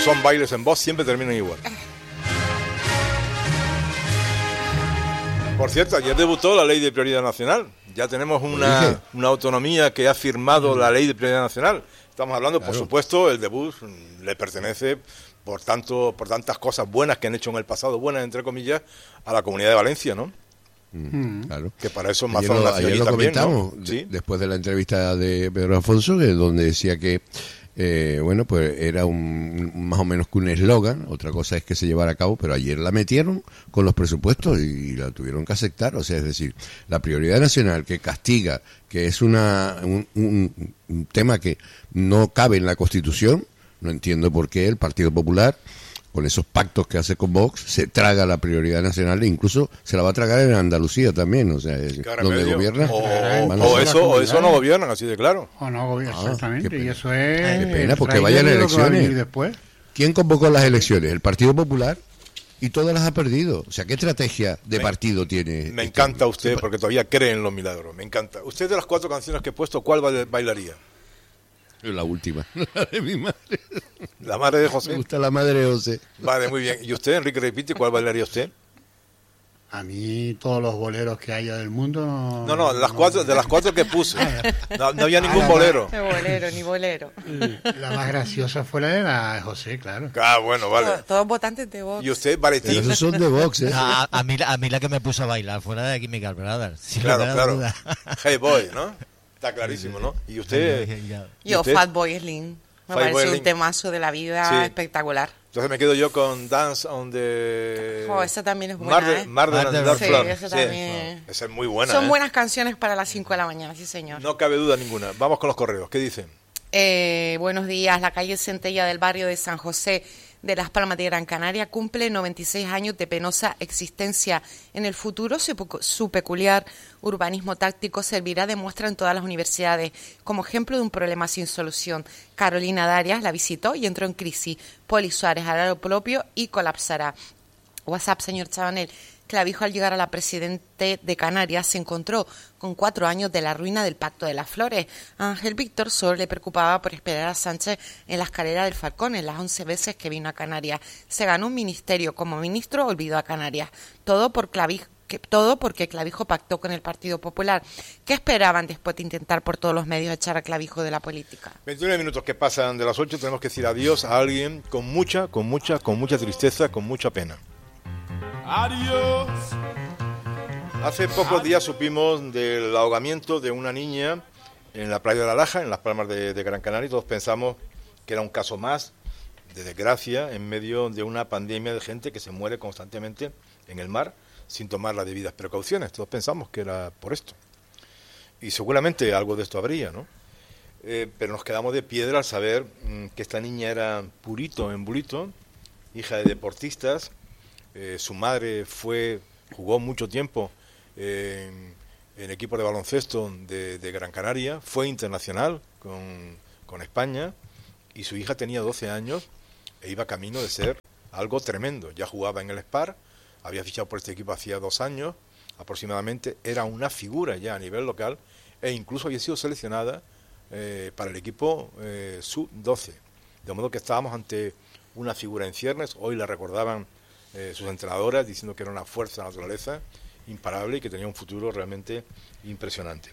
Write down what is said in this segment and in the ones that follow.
son bailes en voz siempre terminan igual. Por cierto, ayer debutó la Ley de Prioridad Nacional. Ya tenemos una autonomía que ha firmado la Ley de Prioridad Nacional. Estamos hablando, por supuesto, el debut le pertenece por tantas cosas buenas que han hecho en el pasado, buenas entre comillas, a la Comunidad de Valencia, ¿no? Claro. Que para eso más ayer lo también, comentamos, ¿no? ¿Sí? Después de la entrevista de Pedro Afonso, donde decía que pues era más o menos que un eslogan. Otra cosa es que se llevara a cabo, pero ayer la metieron con los presupuestos y la tuvieron que aceptar. O sea, es decir, la prioridad nacional que castiga, que es un tema que no cabe en la Constitución. No entiendo por qué el Partido Popular, con esos pactos que hace con Vox, se traga la prioridad nacional e incluso se la va a tragar en Andalucía también, o sea, donde gobierna. O eso no gobiernan, así de claro. O no gobiernan, exactamente, y eso es... Qué pena, porque vayan elecciones. Después. ¿Quién convocó las elecciones? El Partido Popular, y todas las ha perdido. O sea, ¿qué estrategia de partido tiene? Me encanta usted, porque todavía cree en los milagros, me encanta. Usted, de las 4 canciones que he puesto, ¿cuál bailaría? La última, la de mi madre. ¿La madre de José? Me gusta la madre de José. Vale, muy bien. ¿Y usted, Enrique Repite, cuál bailaría usted? A mí todos los boleros que haya del mundo... No, de las cuatro que puse. No había ningún bolero. No bolero, ni bolero. La más graciosa fue la de la José, claro. Ah, bueno, vale. Todos votantes de Vox. ¿Y usted, Valentín? Pero esos son de Vox, ¿eh? A mí la que me puso a bailar fuera de Chemical Brothers. Claro. Hey Boy, ¿no? Está clarísimo, ¿no? ¿Y usted? Yo, Fatboy Slim. Me parece un temazo de la vida espectacular. Entonces me quedo yo con Dance on the... esa también es buena, Marder and Dark Floor. Sí, esa también. Esa es muy buena. Son buenas canciones para las 5 de la mañana, sí señor. No cabe duda ninguna. Vamos con los correos. ¿Qué dicen? Buenos días. La calle Centella del barrio de San José de Las Palmas de Gran Canaria cumple 96 años de penosa existencia. En el futuro su peculiar urbanismo táctico servirá de muestra en todas las universidades como ejemplo de un problema sin solución. Carolina Darias la visitó y entró en crisis. Poli Suárez hará lo propio y colapsará. WhatsApp, señor Chabanel. Clavijo, al llegar a la presidente de Canarias, se encontró con 4 años de la ruina del Pacto de las Flores. A Ángel Víctor solo le preocupaba por esperar a Sánchez en la escalera del Falcón en las 11 veces que vino a Canarias. Se ganó un ministerio como ministro, olvidó a Canarias. Todo porque Clavijo pactó con el Partido Popular. ¿Qué esperaban después de intentar por todos los medios echar a Clavijo de la política? 21 minutos que pasan de las 8, tenemos que decir adiós a alguien con mucha tristeza, con mucha pena. Adiós. Hace pocos días supimos del ahogamiento de una niña en la playa de La Laja, en Las Palmas de Gran Canaria, y todos pensamos que era un caso más de desgracia en medio de una pandemia de gente que se muere constantemente en el mar sin tomar las debidas precauciones. Todos pensamos que era por esto. Y seguramente algo de esto habría, ¿no? Pero nos quedamos de piedra al saber que esta niña era purito en bulito, hija de deportistas. Su madre jugó mucho tiempo en equipo de baloncesto de Gran Canaria, fue internacional con España, y su hija tenía 12 años e iba camino de ser algo tremendo. Ya jugaba en el Spar, había fichado por este equipo hacía 2 años aproximadamente, era una figura ya a nivel local e incluso había sido seleccionada para el equipo sub-12. De modo que estábamos ante una figura en ciernes. Hoy la recordaban sus entrenadoras diciendo que era una fuerza de la naturaleza imparable y que tenía un futuro realmente impresionante.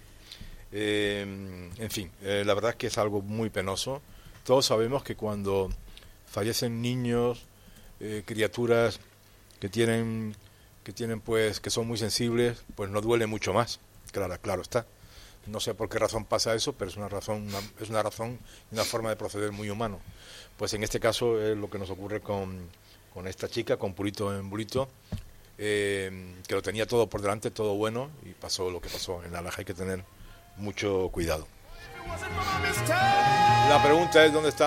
En fin, la verdad es que es algo muy penoso. Todos sabemos que cuando fallecen niños, criaturas que tienen pues que son muy sensibles, pues no duele mucho más. Claro está. No sé por qué razón pasa eso, pero es una razón y una forma de proceder muy humano. Pues en este caso es lo que nos ocurre con esta chica, con Purito en Bulito, que lo tenía todo por delante, todo bueno, y pasó lo que pasó. En La Laja hay que tener mucho cuidado. La pregunta es, ¿dónde está